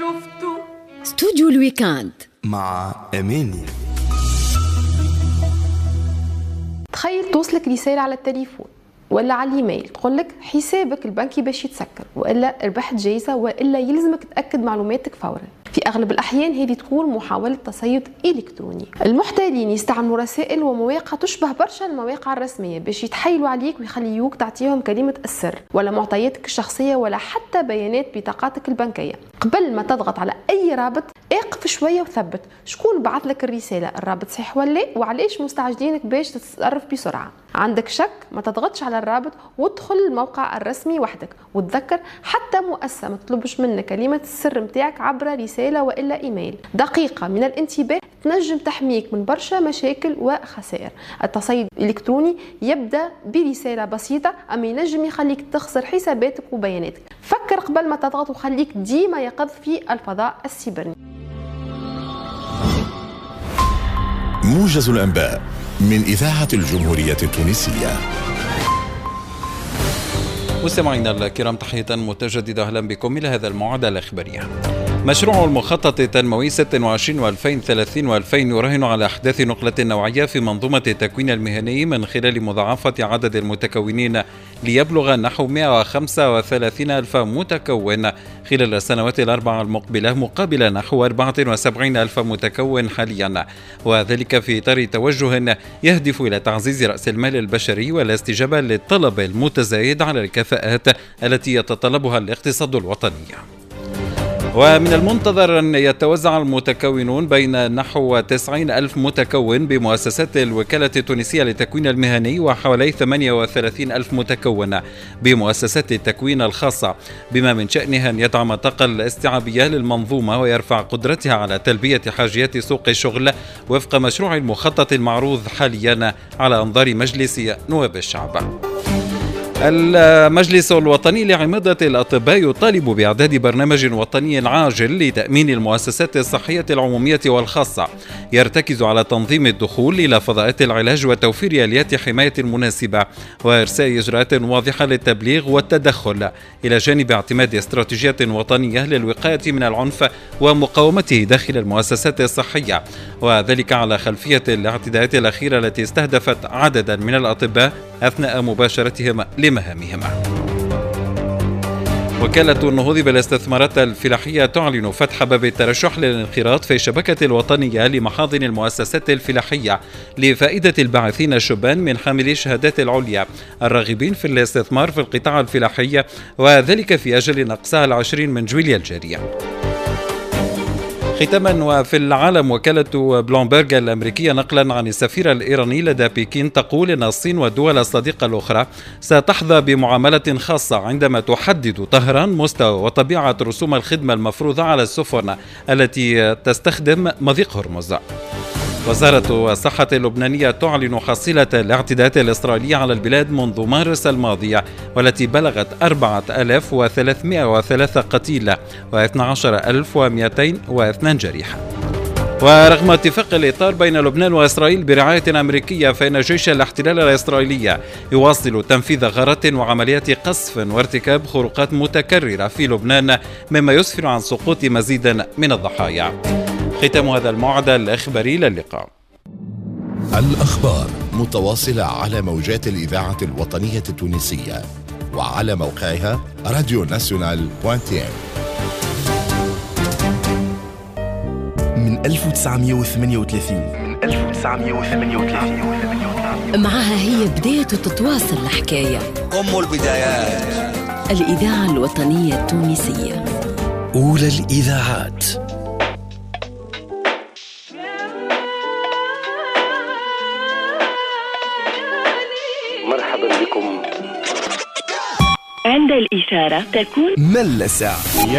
استوديو الويكاند مع أماني. تخيل توصلك رسالة على التليفون ولا على الايميل تقولك حسابك البنكي باش يتسكر، والا ربحت جايزة، والا يلزمك تأكد معلوماتك فورا. في اغلب الاحيان هذه تكون محاولة تصيد الكتروني. المحتالين يستعملوا رسائل ومواقع تشبه برشا المواقع الرسمية باش يتحايلوا عليك ويخليوك تعطيهم كلمة السر ولا معطياتك الشخصية ولا حتى بيانات بطاقاتك البنكية. قبل ما تضغط على اي رابط اقف شوية وثبت شكون بعث لك الرسالة، الرابط صحيح ولا وعليش مستعجلينك باش تتصرف بسرعة. عندك شك ما تضغطش على الرابط وادخل الموقع الرسمي وحدك، وتذكر حتى مؤسسة ما تطلبش منك كلمة السر متاعك عبر رسالة والا ايميل. دقيقة من الانتباه تنجم تحميك من برشا مشاكل وخسائر. التصيد الالكتروني يبدا برسالة بسيطة اما ينجم يخليك تخسر حساباتك وبياناتك. فكر قبل ما تضغط وخليك ديما يقظ في الفضاء السيبرني. موجز الأنباء من إذاعة الجمهورية التونسية. مستمعينا الكرام، تحية متجددة، أهلا بكم إلى هذا الموعد الإخباري. مشروع المخطط التنموي 26 و2030 و2000 يراهن على إحداث نقلة نوعية في منظومة التكوين المهني من خلال مضاعفة عدد المتكونين ليبلغ نحو 135 ألف متكون خلال السنوات الأربع المقبلة مقابل نحو 74 ألف متكون حاليا، وذلك في إطار توجه يهدف إلى تعزيز رأس المال البشري والاستجابة للطلب المتزايد على الكفاءات التي يتطلبها الاقتصاد الوطني. ومن المنتظر أن يتوزع المتكونون بين نحو 90 ألف متكون بمؤسسات الوكالة التونسية للتكوين المهني وحوالي 38 ألف متكون بمؤسسات التكوين الخاصة، بما من شأنها أن يدعم الطاقة الاستيعابية للمنظومة ويرفع قدرتها على تلبية حاجيات سوق الشغل وفق مشروع المخطط المعروض حاليا على أنظار مجلس نواب الشعب. المجلس الوطني لعمادة الأطباء يطالب بإعداد برنامج وطني عاجل لتأمين المؤسسات الصحية العمومية والخاصة يرتكز على تنظيم الدخول إلى فضاءات العلاج وتوفير آليات حماية مناسبة وإرساء إجراءات واضحة للتبليغ والتدخل، إلى جانب اعتماد استراتيجية وطنية للوقاية من العنف ومقاومته داخل المؤسسات الصحية، وذلك على خلفية الاعتداءات الأخيرة التي استهدفت عددا من الأطباء أثناء مباشرتهم لمهامهم. وكالة النهوض بالاستثمارات الفلاحية تعلن فتح باب الترشح للانخراط في الشبكة الوطنية لمحاضن المؤسسات الفلاحية لفائدة الباحثين الشبان من حاملي الشهادات العليا الراغبين في الاستثمار في القطاع الفلاحي، وذلك في أجل نقصها 20 من جويليا الجارية. ختاما، وفي العالم، وكالة بلومبرغ الأمريكية نقلا عن السفير الإيراني لدى بكين تقول أن الصين والدول الصديقة الأخرى ستحظى بمعاملة خاصة عندما تحدد طهران مستوى وطبيعة رسوم الخدمة المفروضة على السفن التي تستخدم مضيق هرمز. وزارة الصحة اللبنانية تعلن حصيلة الاعتداءات الإسرائيلية على البلاد منذ مارس الماضي، والتي بلغت 4303 قتيل و12202 جريح. ورغم اتفاق الإطار بين لبنان وإسرائيل برعاية أمريكية، فإن جيش الاحتلال الإسرائيلي يواصل تنفيذ غارات وعمليات قصف وارتكاب خروقات متكررة في لبنان، مما يسفر عن سقوط مزيد من الضحايا. ختام هذا الموعد الإخباري، للقاء. الأخبار متواصلة على موجات الإذاعة الوطنية التونسية وعلى موقعها radionational.tn. من 1938 معها هي بداية تتواصل الحكاية، أم البدايات، الإذاعة الوطنية التونسية، أولى الإذاعات. مرحبا بكم. عند الإشارة تكون ملسة.